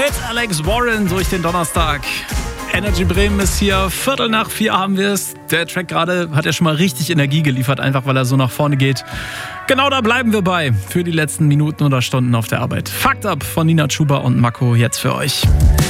mit Alex Warren durch den Donnerstag. Energy Bremen ist hier, 3:45 haben wir es. Der Track gerade hat ja schon mal richtig Energie geliefert, einfach weil er so nach vorne geht. Genau da bleiben wir bei für die letzten Minuten oder Stunden auf der Arbeit. Fucked Up von Nina Chuba und Mako jetzt für euch.